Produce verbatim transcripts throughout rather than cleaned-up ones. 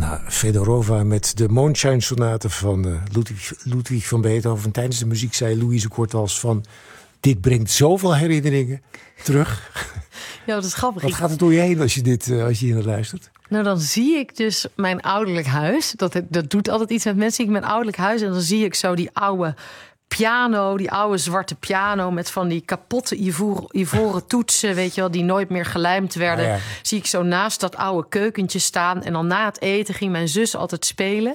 Ja, Fedorova met de Mondschein sonate van uh, Ludwig, Ludwig van Beethoven. Tijdens de muziek zei Louise Kortals van... dit brengt zoveel herinneringen terug. Ja, dat is grappig. Wat gaat er door je heen als je, dit, uh, als je hier naar luistert? Nou, dan zie ik dus mijn ouderlijk huis. Dat, dat doet altijd iets met mensen. Ik mijn ouderlijk huis en dan zie ik zo die oude... piano, die oude zwarte piano... met van die kapotte ivoor, ivoren toetsen... weet je wel, die nooit meer gelijmd werden. Ah, ja. Zie ik zo naast dat oude keukentje staan. En dan na het eten ging mijn zus altijd spelen.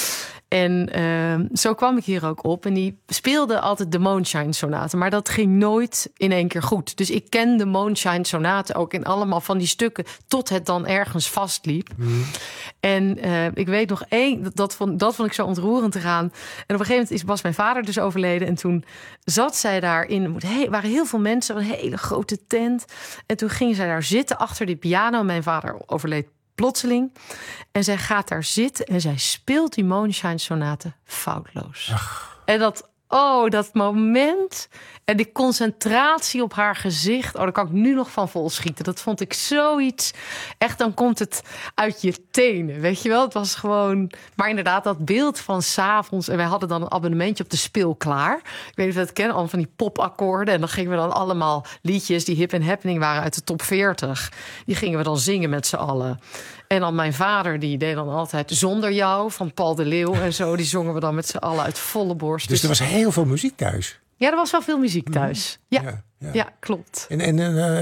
En uh, zo kwam ik hier ook op. En die speelde altijd de Mondschein sonate. Maar dat ging nooit in één keer goed. Dus ik ken de Mondschein sonate ook in allemaal van die stukken... tot het dan ergens vastliep. Mm. En uh, ik weet nog één, dat, dat, vond, dat vond ik zo ontroerend te gaan. En op een gegeven moment is, was mijn vader dus overleden. En toen zat zij daar in... Er waren heel veel mensen, een hele grote tent. En toen ging zij daar zitten achter die piano. Mijn vader overleed plotseling. En zij gaat daar zitten en zij speelt die Mondschein sonate foutloos. Ach. En dat, oh, dat moment en die concentratie op haar gezicht, oh, daar kan ik nu nog van volschieten. Dat vond ik zoiets. Echt, dan komt het uit je tenen, weet je wel? Het was gewoon, maar inderdaad, dat beeld van 's avonds. En wij hadden dan een abonnementje op de Speelklaar. Ik weet niet of je dat kennen, allemaal van die popakkoorden. En dan gingen we dan allemaal liedjes die hip en happening waren uit de top veertig. Die gingen we dan zingen met z'n allen. En dan mijn vader, die deed dan altijd Zonder Jou van Paul de Leeuw en zo. Die zongen we dan met z'n allen uit volle borst. Dus er was heel veel muziek thuis? Ja, er was wel veel muziek thuis. Ja, ja, ja. ja klopt. En, en uh,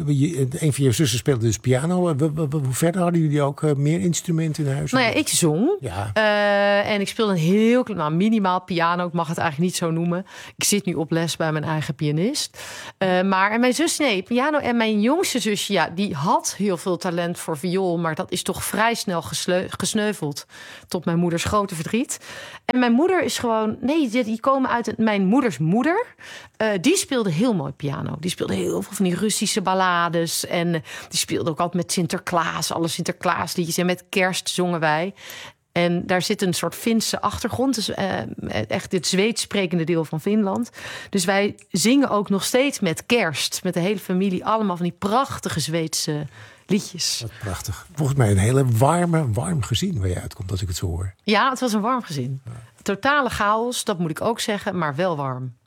een van je zussen speelde dus piano. Hoe verder hadden jullie ook uh, meer instrumenten in huis? Nou ja, ik zong. Ja. Uh, en ik speelde een heel nou, minimaal piano. Ik mag het eigenlijk niet zo noemen. Ik zit nu op les bij mijn eigen pianist. Uh, maar en mijn zus, nee, piano. En mijn jongste zusje, ja, die had heel veel talent voor viool. Maar dat is toch vrij snel gesleu- gesneuveld. Tot mijn moeders grote verdriet. En mijn moeder is gewoon... Nee, die, die komen uit het, mijn moeders moeder. Uh, die speelde heel mooi piano. Die speelde heel veel van die Russische ballades. En uh, die speelde ook altijd met Sinterklaas. Alle Sinterklaasliedjes. En met kerst zongen wij. En daar zit een soort Finse achtergrond. Dus uh, echt het Zweeds sprekende deel van Finland. Dus wij zingen ook nog steeds met kerst. Met de hele familie. Allemaal van die prachtige Zweedse liedjes. Wat prachtig. Volgens mij een hele warme, warm gezin waar je uitkomt als ik het zo hoor. Ja, het was een warm gezin. Ja. Totale chaos, dat moet ik ook zeggen, maar wel warm.